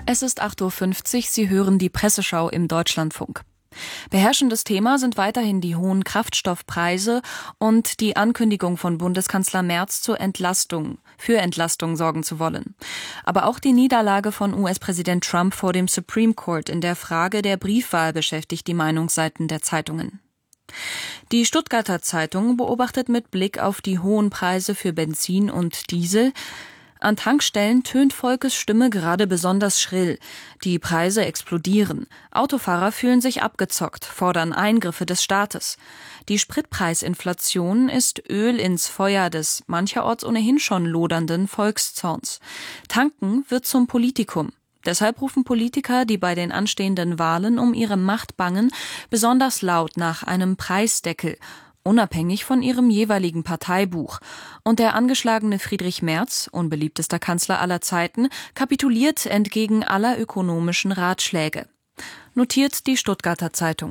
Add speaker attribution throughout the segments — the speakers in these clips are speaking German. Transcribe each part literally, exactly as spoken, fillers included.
Speaker 1: Es ist acht Uhr fünfzig, Sie hören die Presseschau im Deutschlandfunk. Beherrschendes Thema sind weiterhin die hohen Kraftstoffpreise und die Ankündigung von Bundeskanzler Merz zur Entlastung, für Entlastung sorgen zu wollen. Aber auch die Niederlage von U S-Präsident Trump vor dem Supreme Court in der Frage der Briefwahl beschäftigt die Meinungsseiten der Zeitungen. Die Stuttgarter Zeitung beobachtet mit Blick auf die hohen Preise für Benzin und Diesel: An Tankstellen tönt Volkes Stimme gerade besonders schrill. Die Preise explodieren. Autofahrer fühlen sich abgezockt, fordern Eingriffe des Staates. Die Spritpreisinflation ist Öl ins Feuer des mancherorts ohnehin schon lodernden Volkszorns. Tanken wird zum Politikum. Deshalb rufen Politiker, die bei den anstehenden Wahlen um ihre Macht bangen, besonders laut nach einem Preisdeckel, unabhängig von ihrem jeweiligen Parteibuch. Und der angeschlagene Friedrich Merz, unbeliebtester Kanzler aller Zeiten, kapituliert entgegen aller ökonomischen Ratschläge. Notiert die Stuttgarter Zeitung.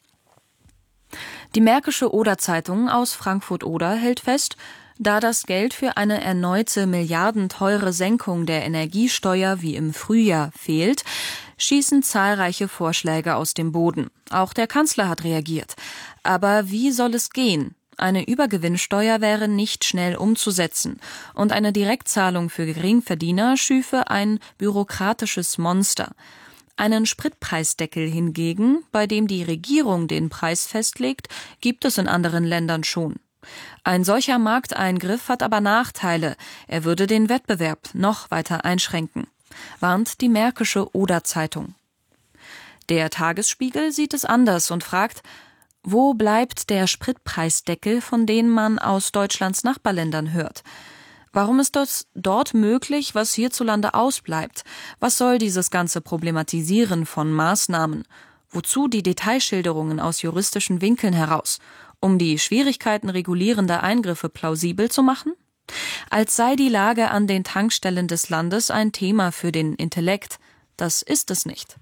Speaker 1: Die Märkische Oder-Zeitung aus Frankfurt-Oder hält fest: Da das Geld für eine erneute milliardenteure Senkung der Energiesteuer wie im Frühjahr fehlt, schießen zahlreiche Vorschläge aus dem Boden. Auch der Kanzler hat reagiert. Aber wie soll es gehen? Eine Übergewinnsteuer wäre nicht schnell umzusetzen. Und eine Direktzahlung für Geringverdiener schüfe ein bürokratisches Monster. Einen Spritpreisdeckel hingegen, bei dem die Regierung den Preis festlegt, gibt es in anderen Ländern schon. Ein solcher Markteingriff hat aber Nachteile. Er würde den Wettbewerb noch weiter einschränken, warnt die Märkische Oder-Zeitung. Der Tagesspiegel sieht es anders und fragt: Wo bleibt der Spritpreisdeckel, von dem man aus Deutschlands Nachbarländern hört? Warum ist das dort möglich, was hierzulande ausbleibt? Was soll dieses ganze Problematisieren von Maßnahmen? Wozu die Detailschilderungen aus juristischen Winkeln heraus? Um die Schwierigkeiten regulierender Eingriffe plausibel zu machen? Als sei die Lage an den Tankstellen des Landes ein Thema für den Intellekt. Das ist es nicht.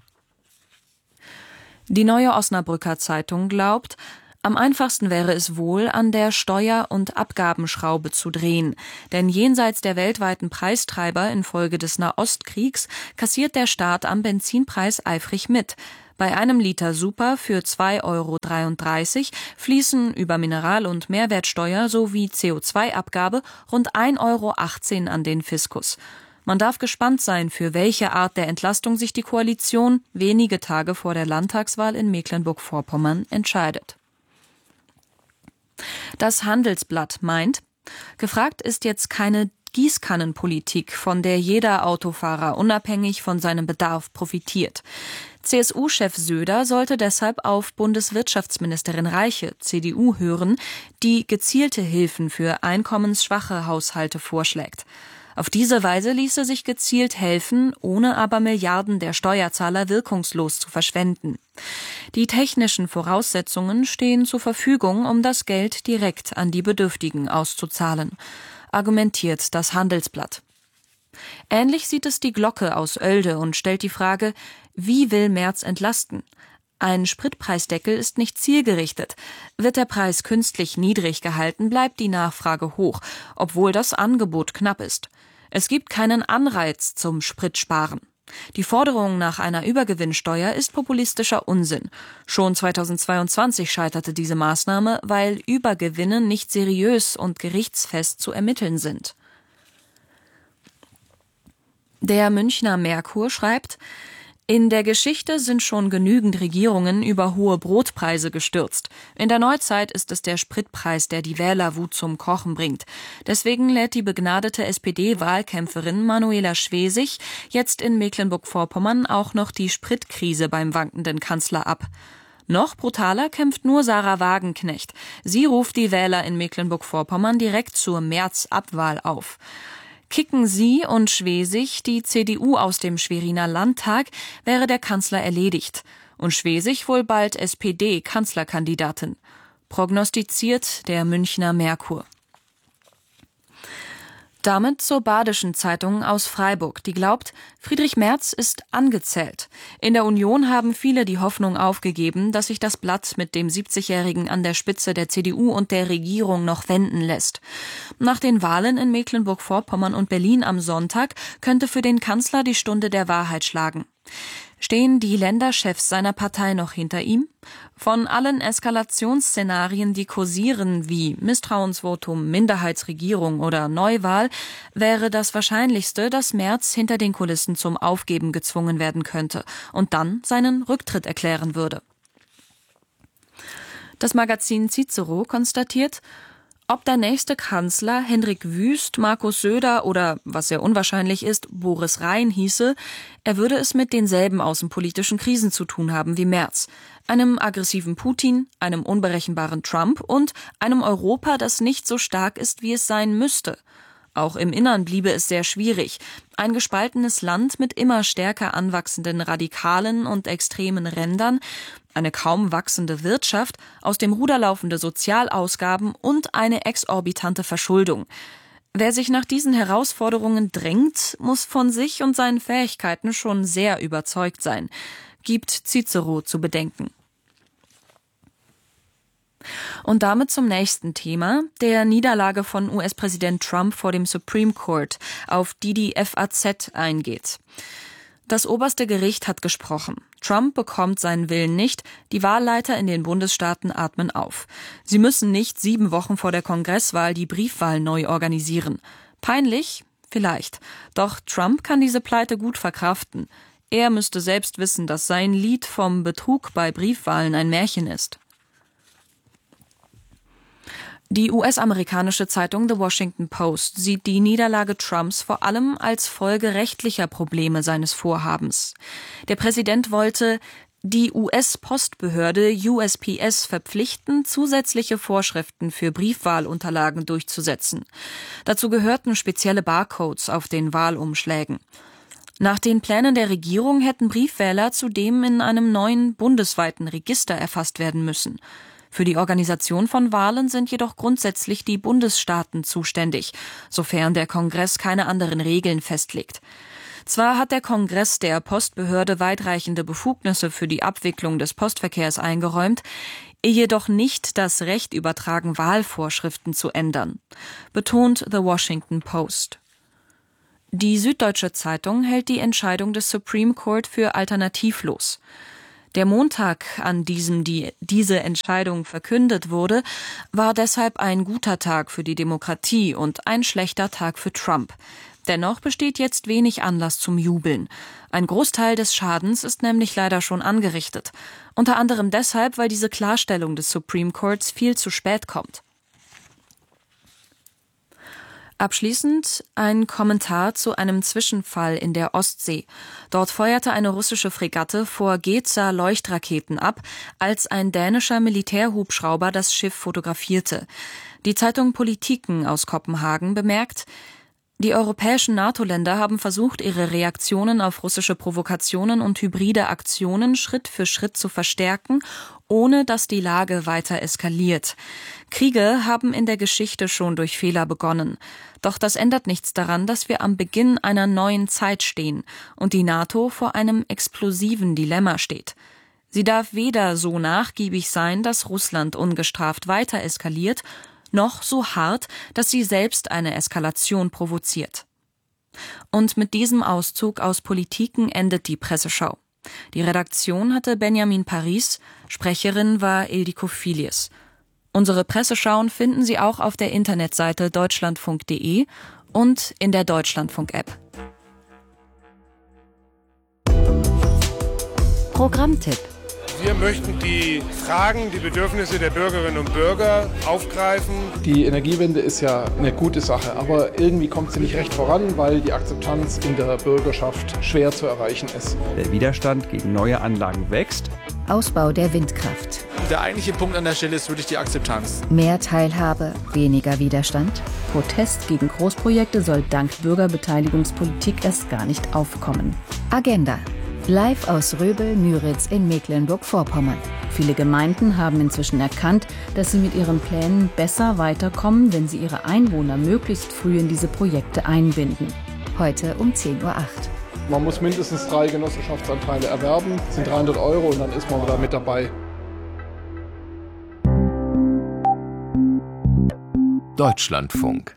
Speaker 1: Die Neue Osnabrücker Zeitung glaubt, am einfachsten wäre es wohl, an der Steuer- und Abgabenschraube zu drehen. Denn jenseits der weltweiten Preistreiber infolge des Nahostkriegs kassiert der Staat am Benzinpreis eifrig mit. Bei einem Liter Super für zwei Euro dreiunddreißig fließen über Mineral- und Mehrwertsteuer sowie C O zwei Abgabe rund ein Euro achtzehn an den Fiskus. Man darf gespannt sein, für welche Art der Entlastung sich die Koalition wenige Tage vor der Landtagswahl in Mecklenburg-Vorpommern entscheidet. Das Handelsblatt meint, gefragt ist jetzt keine Gießkannenpolitik, von der jeder Autofahrer unabhängig von seinem Bedarf profitiert. C S U-Chef Söder sollte deshalb auf Bundeswirtschaftsministerin Reiche, C D U, hören, die gezielte Hilfen für einkommensschwache Haushalte vorschlägt. Auf diese Weise ließe sich gezielt helfen, ohne aber Milliarden der Steuerzahler wirkungslos zu verschwenden. Die technischen Voraussetzungen stehen zur Verfügung, um das Geld direkt an die Bedürftigen auszuzahlen, argumentiert das Handelsblatt. Ähnlich sieht es die Glocke aus Oelde und stellt die Frage: Wie will Merz entlasten? Ein Spritpreisdeckel ist nicht zielgerichtet. Wird der Preis künstlich niedrig gehalten, bleibt die Nachfrage hoch, obwohl das Angebot knapp ist. Es gibt keinen Anreiz zum Spritsparen. Die Forderung nach einer Übergewinnsteuer ist populistischer Unsinn. Schon zweitausendzweiundzwanzig scheiterte diese Maßnahme, weil Übergewinne nicht seriös und gerichtsfest zu ermitteln sind. Der Münchner Merkur schreibt: In der Geschichte sind schon genügend Regierungen über hohe Brotpreise gestürzt. In der Neuzeit ist es der Spritpreis, der die Wählerwut zum Kochen bringt. Deswegen lädt die begnadete S P D-Wahlkämpferin Manuela Schwesig jetzt in Mecklenburg-Vorpommern auch noch die Spritkrise beim wankenden Kanzler ab. Noch brutaler kämpft nur Sarah Wagenknecht. Sie ruft die Wähler in Mecklenburg-Vorpommern direkt zur März-Abwahl auf. Kicken sie und Schwesig die C D U aus dem Schweriner Landtag, wäre der Kanzler erledigt. Und Schwesig wohl bald S P D-Kanzlerkandidatin. Prognostiziert der Münchner Merkur. Damit zur Badischen Zeitung aus Freiburg, die glaubt, Friedrich Merz ist angezählt. In der Union haben viele die Hoffnung aufgegeben, dass sich das Blatt mit dem siebzigjährigen an der Spitze der C D U und der Regierung noch wenden lässt. Nach den Wahlen in Mecklenburg-Vorpommern und Berlin am Sonntag könnte für den Kanzler die Stunde der Wahrheit schlagen. Stehen die Länderchefs seiner Partei noch hinter ihm? Von allen Eskalationsszenarien, die kursieren, wie Misstrauensvotum, Minderheitsregierung oder Neuwahl, wäre das Wahrscheinlichste, dass Merz hinter den Kulissen zum Aufgeben gezwungen werden könnte und dann seinen Rücktritt erklären würde. Das Magazin Cicero konstatiert, ob der nächste Kanzler Hendrik Wüst, Markus Söder oder, was sehr unwahrscheinlich ist, Boris Rhein hieße, er würde es mit denselben außenpolitischen Krisen zu tun haben wie Merz. Einem aggressiven Putin, einem unberechenbaren Trump und einem Europa, das nicht so stark ist, wie es sein müsste. Auch im Innern bliebe es sehr schwierig. Ein gespaltenes Land mit immer stärker anwachsenden radikalen und extremen Rändern, eine kaum wachsende Wirtschaft, aus dem Ruder laufende Sozialausgaben und eine exorbitante Verschuldung. Wer sich nach diesen Herausforderungen drängt, muss von sich und seinen Fähigkeiten schon sehr überzeugt sein, gibt Cicero zu bedenken. Und damit zum nächsten Thema, der Niederlage von U S-Präsident Trump vor dem Supreme Court, auf die die F A Z eingeht. Das oberste Gericht hat gesprochen. Trump bekommt seinen Willen nicht, die Wahlleiter in den Bundesstaaten atmen auf. Sie müssen nicht sieben Wochen vor der Kongresswahl die Briefwahl neu organisieren. Peinlich? Vielleicht. Doch Trump kann diese Pleite gut verkraften. Er müsste selbst wissen, dass sein Lied vom Betrug bei Briefwahlen ein Märchen ist. Die U S-amerikanische Zeitung The Washington Post sieht die Niederlage Trumps vor allem als Folge rechtlicher Probleme seines Vorhabens. Der Präsident wollte die U S-Postbehörde U S P S verpflichten, zusätzliche Vorschriften für Briefwahlunterlagen durchzusetzen. Dazu gehörten spezielle Barcodes auf den Wahlumschlägen. Nach den Plänen der Regierung hätten Briefwähler zudem in einem neuen bundesweiten Register erfasst werden müssen. Für die Organisation von Wahlen sind jedoch grundsätzlich die Bundesstaaten zuständig, sofern der Kongress keine anderen Regeln festlegt. Zwar hat der Kongress der Postbehörde weitreichende Befugnisse für die Abwicklung des Postverkehrs eingeräumt, ihr jedoch nicht das Recht übertragen, Wahlvorschriften zu ändern, betont The Washington Post. Die Süddeutsche Zeitung hält die Entscheidung des Supreme Court für alternativlos. Der Montag, an diesem die, diese Entscheidung verkündet wurde, war deshalb ein guter Tag für die Demokratie und ein schlechter Tag für Trump. Dennoch besteht jetzt wenig Anlass zum Jubeln. Ein Großteil des Schadens ist nämlich leider schon angerichtet. Unter anderem deshalb, weil diese Klarstellung des Supreme Courts viel zu spät kommt. Abschließend ein Kommentar zu einem Zwischenfall in der Ostsee. Dort feuerte eine russische Fregatte vor Geza Leuchtraketen ab, als ein dänischer Militärhubschrauber das Schiff fotografierte. Die Zeitung Politiken aus Kopenhagen bemerkt, die europäischen NATO-Länder haben versucht, ihre Reaktionen auf russische Provokationen und hybride Aktionen Schritt für Schritt zu verstärken, ohne dass die Lage weiter eskaliert. Kriege haben in der Geschichte schon durch Fehler begonnen. Doch das ändert nichts daran, dass wir am Beginn einer neuen Zeit stehen und die NATO vor einem explosiven Dilemma steht. Sie darf weder so nachgiebig sein, dass Russland ungestraft weiter eskaliert, noch so hart, dass sie selbst eine Eskalation provoziert. Und mit diesem Auszug aus Politiken endet die Presseschau. Die Redaktion hatte Benjamin Paris, Sprecherin war Ildiko Filius. Unsere Presseschauen finden Sie auch auf der Internetseite deutschlandfunk punkt de und in der Deutschlandfunk-App.
Speaker 2: Programmtipp.
Speaker 3: Wir möchten die Fragen, die Bedürfnisse der Bürgerinnen und Bürger aufgreifen.
Speaker 4: Die Energiewende ist ja eine gute Sache, aber irgendwie kommt sie nicht recht voran, weil die Akzeptanz in der Bürgerschaft schwer zu erreichen ist.
Speaker 5: Der Widerstand gegen neue Anlagen wächst.
Speaker 2: Ausbau der Windkraft.
Speaker 6: Der eigentliche Punkt an der Stelle ist wirklich die Akzeptanz.
Speaker 2: Mehr Teilhabe, weniger Widerstand. Protest gegen Großprojekte soll dank Bürgerbeteiligungspolitik erst gar nicht aufkommen. Agenda. Live aus Röbel-Müritz in Mecklenburg-Vorpommern. Viele Gemeinden haben inzwischen erkannt, dass sie mit ihren Plänen besser weiterkommen, wenn sie ihre Einwohner möglichst früh in diese Projekte einbinden. Heute um zehn Uhr acht.
Speaker 4: Man muss mindestens drei Genossenschaftsanteile erwerben, das sind dreihundert Euro und dann ist man da mit dabei.
Speaker 7: Deutschlandfunk.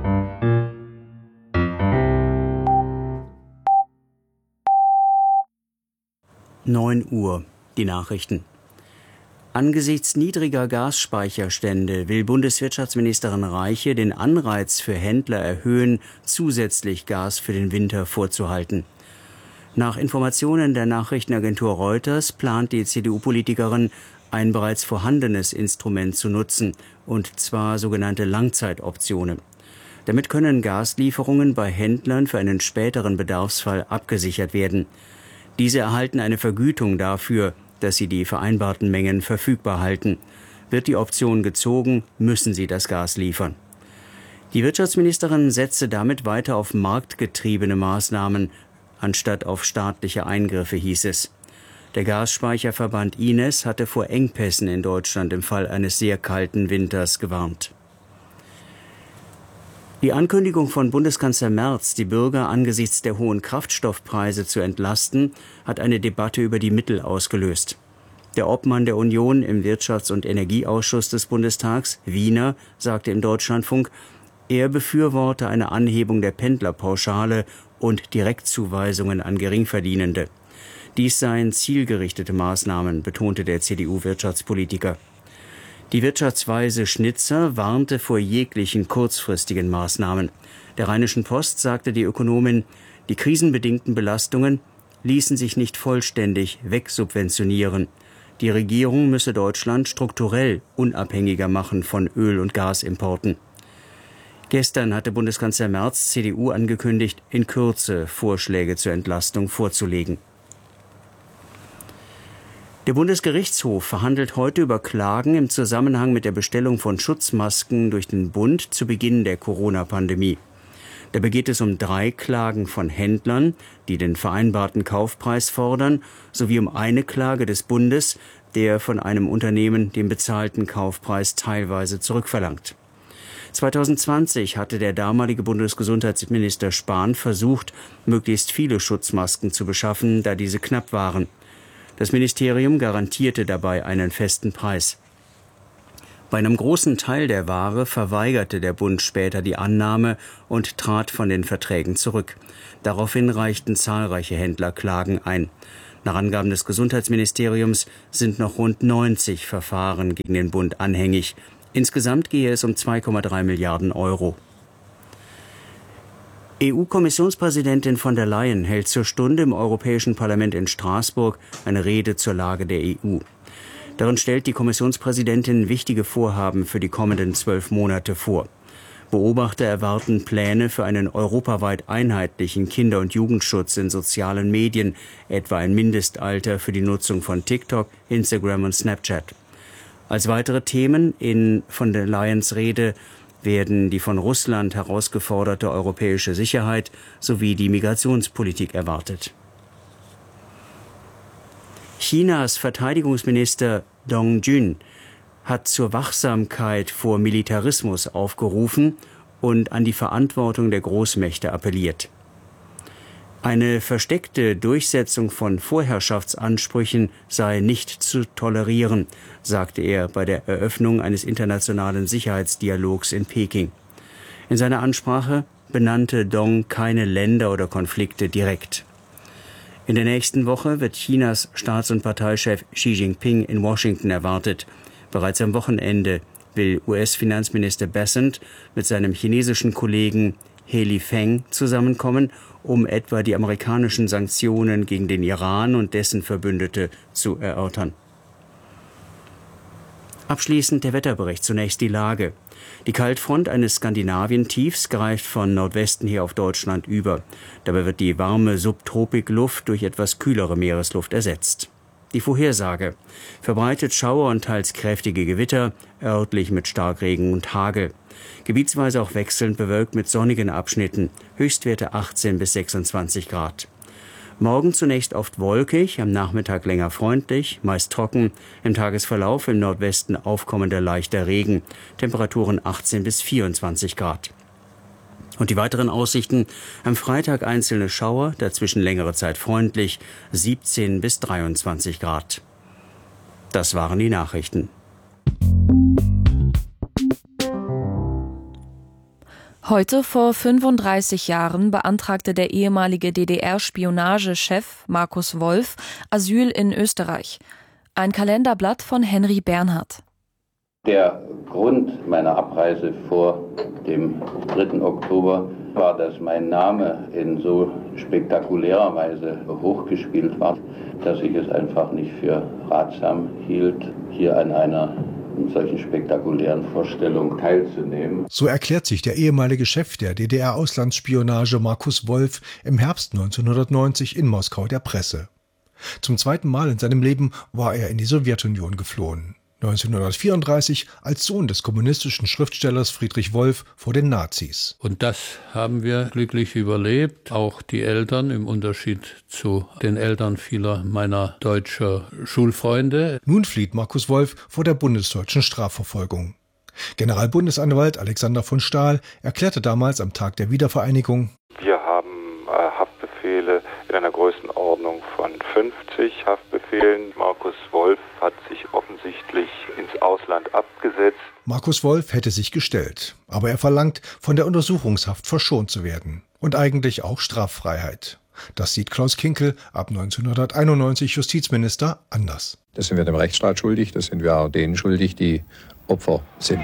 Speaker 8: neun Uhr, die Nachrichten. Angesichts niedriger Gasspeicherstände will Bundeswirtschaftsministerin Reiche den Anreiz für Händler erhöhen, zusätzlich Gas für den Winter vorzuhalten. Nach Informationen der Nachrichtenagentur Reuters plant die C D U-Politikerin, ein bereits vorhandenes Instrument zu nutzen, und zwar sogenannte Langzeitoptionen. Damit können Gaslieferungen bei Händlern für einen späteren Bedarfsfall abgesichert werden. Diese erhalten eine Vergütung dafür, dass sie die vereinbarten Mengen verfügbar halten. Wird die Option gezogen, müssen sie das Gas liefern. Die Wirtschaftsministerin setze damit weiter auf marktgetriebene Maßnahmen, anstatt auf staatliche Eingriffe, hieß es. Der Gasspeicherverband I N E S hatte vor Engpässen in Deutschland im Fall eines sehr kalten Winters gewarnt. Die Ankündigung von Bundeskanzler Merz, die Bürger angesichts der hohen Kraftstoffpreise zu entlasten, hat eine Debatte über die Mittel ausgelöst. Der Obmann der Union im Wirtschafts- und Energieausschuss des Bundestags, Wiener, sagte im Deutschlandfunk, er befürworte eine Anhebung der Pendlerpauschale und Direktzuweisungen an Geringverdienende. Dies seien zielgerichtete Maßnahmen, betonte der C D U-Wirtschaftspolitiker. Die Wirtschaftsweise Schnitzer warnte vor jeglichen kurzfristigen Maßnahmen. Der Rheinischen Post sagte die Ökonomin, die krisenbedingten Belastungen ließen sich nicht vollständig wegsubventionieren. Die Regierung müsse Deutschland strukturell unabhängiger machen von Öl- und Gasimporten. Gestern hatte Bundeskanzler Merz C D U angekündigt, in Kürze Vorschläge zur Entlastung vorzulegen. Der Bundesgerichtshof verhandelt heute über Klagen im Zusammenhang mit der Bestellung von Schutzmasken durch den Bund zu Beginn der Corona-Pandemie. Dabei geht es um drei Klagen von Händlern, die den vereinbarten Kaufpreis fordern, sowie um eine Klage des Bundes, der von einem Unternehmen den bezahlten Kaufpreis teilweise zurückverlangt. zwanzig zwanzig hatte der damalige Bundesgesundheitsminister Spahn versucht, möglichst viele Schutzmasken zu beschaffen, da diese knapp waren. Das Ministerium garantierte dabei einen festen Preis. Bei einem großen Teil der Ware verweigerte der Bund später die Annahme und trat von den Verträgen zurück. Daraufhin reichten zahlreiche Händler Klagen ein. Nach Angaben des Gesundheitsministeriums sind noch rund neunzig Verfahren gegen den Bund anhängig. Insgesamt gehe es um zwei Komma drei Milliarden Euro. E U-Kommissionspräsidentin von der Leyen hält zur Stunde im Europäischen Parlament in Straßburg eine Rede zur Lage der E U. Darin stellt die Kommissionspräsidentin wichtige Vorhaben für die kommenden zwölf Monate vor. Beobachter erwarten Pläne für einen europaweit einheitlichen Kinder- und Jugendschutz in sozialen Medien, etwa ein Mindestalter für die Nutzung von TikTok, Instagram und Snapchat. Als weitere Themen in von der Leyens Rede werden die von Russland herausgeforderte europäische Sicherheit sowie die Migrationspolitik erwartet. Chinas Verteidigungsminister Dong Jun hat zur Wachsamkeit vor Militarismus aufgerufen und an die Verantwortung der Großmächte appelliert. Eine versteckte Durchsetzung von Vorherrschaftsansprüchen sei nicht zu tolerieren, sagte er bei der Eröffnung eines internationalen Sicherheitsdialogs in Peking. In seiner Ansprache benannte Dong keine Länder oder Konflikte direkt. In der nächsten Woche wird Chinas Staats- und Parteichef Xi Jinping in Washington erwartet. Bereits am Wochenende will U S-Finanzminister Bessent mit seinem chinesischen Kollegen He Lifeng zusammenkommen, um etwa die amerikanischen Sanktionen gegen den Iran und dessen Verbündete zu erörtern. Abschließend der Wetterbericht, zunächst die Lage. Die Kaltfront eines Skandinavientiefs greift von Nordwesten her auf Deutschland über. Dabei wird die warme Subtropikluft durch etwas kühlere Meeresluft ersetzt. Die Vorhersage: verbreitet Schauer und teils kräftige Gewitter, örtlich mit Starkregen und Hagel. Gebietsweise auch wechselnd bewölkt mit sonnigen Abschnitten, Höchstwerte achtzehn bis sechsundzwanzig Grad. Morgen zunächst oft wolkig, am Nachmittag länger freundlich, meist trocken, im Tagesverlauf im Nordwesten aufkommender leichter Regen, Temperaturen achtzehn bis vierundzwanzig Grad. Und die weiteren Aussichten: am Freitag einzelne Schauer, dazwischen längere Zeit freundlich, siebzehn bis dreiundzwanzig Grad. Das waren die Nachrichten.
Speaker 1: Heute vor fünfunddreißig Jahren beantragte der ehemalige D D R-Spionagechef Markus Wolf Asyl in Österreich. Ein Kalenderblatt von Henry Bernhard.
Speaker 9: Der Grund meiner Abreise vor dem dritten Oktober war, dass mein Name in so spektakulärer Weise hochgespielt war, dass ich es einfach nicht für ratsam hielt, hier an einer solchen spektakulären Vorstellung teilzunehmen.
Speaker 10: So erklärt sich der ehemalige Chef der D D R-Auslandsspionage Markus Wolf im Herbst neunzehnhundertneunzig in Moskau der Presse. Zum zweiten Mal in seinem Leben war er in die Sowjetunion geflohen. neunzehnhundertvierunddreißig als Sohn des kommunistischen Schriftstellers Friedrich Wolf vor den Nazis.
Speaker 11: Und das haben wir glücklich überlebt, auch die Eltern, im Unterschied zu den Eltern vieler meiner deutschen Schulfreunde.
Speaker 10: Nun flieht Markus Wolf vor der bundesdeutschen Strafverfolgung. Generalbundesanwalt Alexander von Stahl erklärte damals am Tag der Wiedervereinigung:
Speaker 12: Wir haben äh, Haftbefehle in einer Größenordnung von fünfzig Haftbefehlen. Markus Wolf hat sich offensichtlich ins Ausland abgesetzt.
Speaker 10: Markus Wolf hätte sich gestellt, aber er verlangt, von der Untersuchungshaft verschont zu werden und eigentlich auch Straffreiheit. Das sieht Klaus Kinkel, ab neunzehnhunderteinundneunzig Justizminister, anders.
Speaker 13: Das sind wir dem Rechtsstaat schuldig, das sind wir auch denen schuldig, die Opfer sind.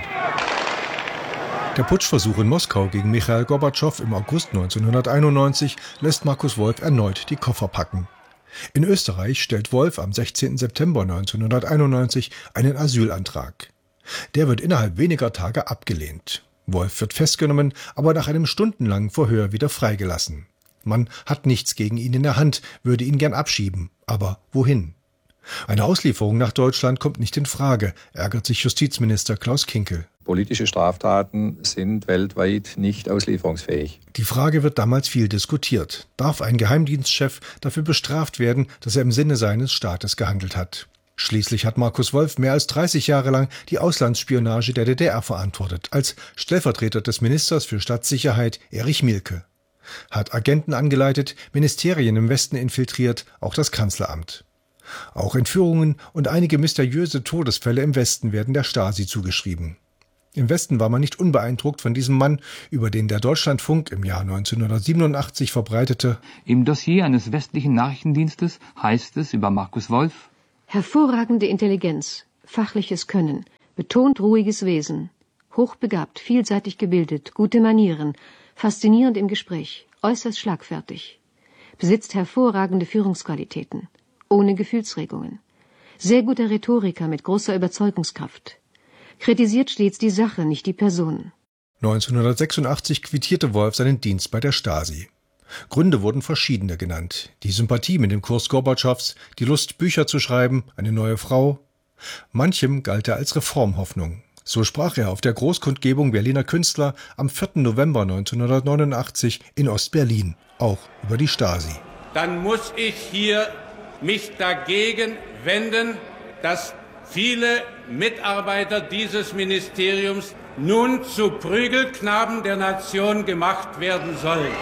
Speaker 10: Der Putschversuch in Moskau gegen Michail Gorbatschow im August neunzehnhunderteinundneunzig lässt Markus Wolf erneut die Koffer packen. In Österreich stellt Wolf am sechzehnten September neunzehnhunderteinundneunzig einen Asylantrag. Der wird innerhalb weniger Tage abgelehnt. Wolf wird festgenommen, aber nach einem stundenlangen Verhör wieder freigelassen. Man hat nichts gegen ihn in der Hand, würde ihn gern abschieben. Aber wohin? Eine Auslieferung nach Deutschland kommt nicht in Frage, ärgert sich Justizminister Klaus Kinkel.
Speaker 13: Politische Straftaten sind weltweit nicht auslieferungsfähig.
Speaker 10: Die Frage wird damals viel diskutiert. Darf ein Geheimdienstchef dafür bestraft werden, dass er im Sinne seines Staates gehandelt hat? Schließlich hat Markus Wolf mehr als dreißig Jahre lang die Auslandsspionage der D D R verantwortet, als Stellvertreter des Ministers für Staatssicherheit Erich Mielke. Hat Agenten angeleitet, Ministerien im Westen infiltriert, auch das Kanzleramt. Auch Entführungen und einige mysteriöse Todesfälle im Westen werden der Stasi zugeschrieben. Im Westen war man nicht unbeeindruckt von diesem Mann, über den der Deutschlandfunk im Jahr neunzehnhundertsiebenundachtzig verbreitete:
Speaker 14: Im Dossier eines westlichen Nachrichtendienstes heißt es über Markus Wolf:
Speaker 15: hervorragende Intelligenz, fachliches Können, betont ruhiges Wesen, hochbegabt, vielseitig gebildet, gute Manieren, faszinierend im Gespräch, äußerst schlagfertig, besitzt hervorragende Führungsqualitäten, ohne Gefühlsregungen, sehr guter Rhetoriker mit großer Überzeugungskraft, kritisiert stets die Sache, nicht die Person.
Speaker 10: neunzehnhundertsechsundachtzig quittierte Wolf seinen Dienst bei der Stasi. Gründe wurden verschiedene genannt. Die Sympathie mit dem Kurs Gorbatschows, die Lust, Bücher zu schreiben, eine neue Frau. Manchem galt er als Reformhoffnung. So sprach er auf der Großkundgebung Berliner Künstler am vierten November neunzehnhundertneunundachtzig in Ostberlin, auch über die Stasi.
Speaker 16: Dann muss ich hier mich dagegen wenden, dass viele Mitarbeiter dieses Ministeriums nun zu Prügelknaben der Nation gemacht werden sollen.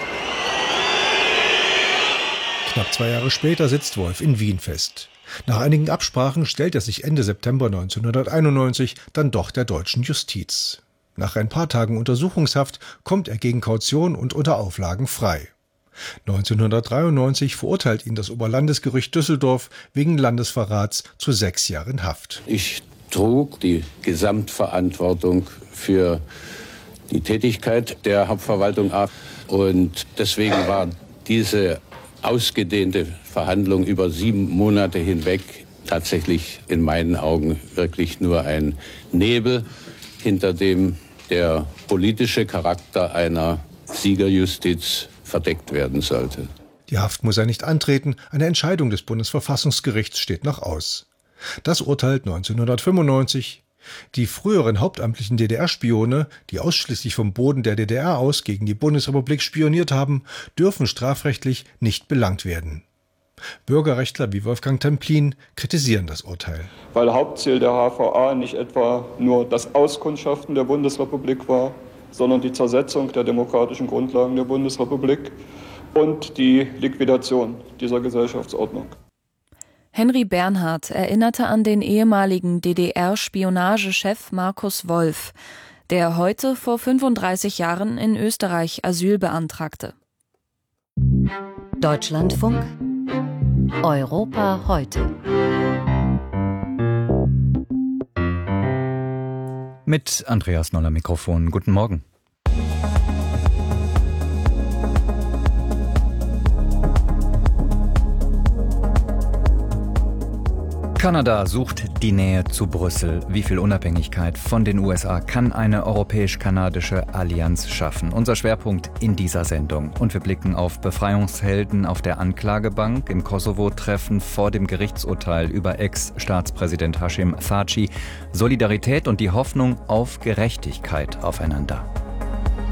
Speaker 10: Knapp zwei Jahre später sitzt Wolf in Wien fest. Nach einigen Absprachen stellt er sich Ende September neunzehnhunderteinundneunzig dann doch der deutschen Justiz. Nach ein paar Tagen Untersuchungshaft kommt er gegen Kaution und unter Auflagen frei. neunzehnhundertdreiundneunzig verurteilt ihn das Oberlandesgericht Düsseldorf wegen Landesverrats zu sechs Jahren Haft.
Speaker 9: Ich trug die Gesamtverantwortung für die Tätigkeit der Hauptverwaltung ab und deswegen war diese ausgedehnte Verhandlung über sieben Monate hinweg tatsächlich in meinen Augen wirklich nur ein Nebel, hinter dem der politische Charakter einer Siegerjustiz verdeckt werden sollte.
Speaker 10: Die Haft muss er nicht antreten, eine Entscheidung des Bundesverfassungsgerichts steht noch aus. Das urteilt neunzehnhundertfünfundneunzig. Die früheren hauptamtlichen D D R-Spione, die ausschließlich vom Boden der D D R aus gegen die Bundesrepublik spioniert haben, dürfen strafrechtlich nicht belangt werden. Bürgerrechtler wie Wolfgang Templin kritisieren das Urteil.
Speaker 17: Weil Hauptziel der H V A nicht etwa nur das Auskundschaften der Bundesrepublik war, sondern die Zersetzung der demokratischen Grundlagen der Bundesrepublik und die Liquidation dieser Gesellschaftsordnung.
Speaker 1: Henry Bernhard erinnerte an den ehemaligen D D R-Spionagechef Markus Wolf, der heute vor fünfunddreißig Jahren in Österreich Asyl beantragte.
Speaker 2: Deutschlandfunk Europa heute.
Speaker 18: Mit Andreas Noller Mikrofon. Guten Morgen. Kanada sucht die Nähe zu Brüssel. Wie viel Unabhängigkeit von den U S A kann eine europäisch-kanadische Allianz schaffen? Unser Schwerpunkt in dieser Sendung. Und wir blicken auf Befreiungshelden auf der Anklagebank, im Kosovo-Treffen vor dem Gerichtsurteil über Ex-Staatspräsident Hashim Thaçi, Solidarität und die Hoffnung auf Gerechtigkeit aufeinander.